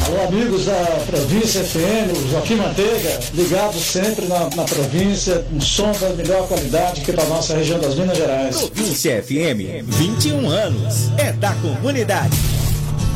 Alô, amigos da Província FM, Joaquim Manteiga, ligado sempre na província, um som da melhor qualidade aqui para a nossa região das Minas Gerais. Província FM, 21 anos, é da comunidade.